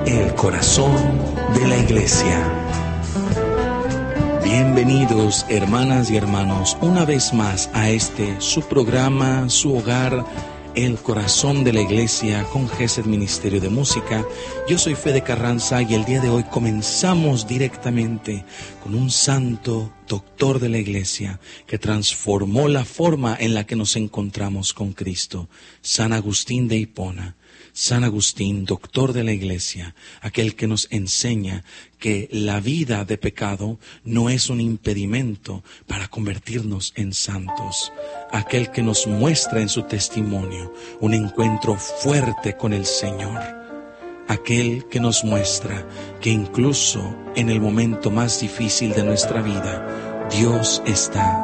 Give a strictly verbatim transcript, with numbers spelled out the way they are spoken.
el corazón de la iglesia. Bienvenidos, hermanas y hermanos, una vez más a este, su programa, su hogar, el corazón de la iglesia con Gesed Ministerio de Música. Yo soy Fede Carranza y el día de hoy comenzamos directamente con un santo doctor de la iglesia que transformó la forma en la que nos encontramos con Cristo, San Agustín de Hipona. San Agustín, doctor de la iglesia, aquel que nos enseña que la vida de pecado no es un impedimento para convertirnos en santos, aquel que nos muestra en su testimonio un encuentro fuerte con el Señor, aquel que nos muestra que incluso en el momento más difícil de nuestra vida, Dios está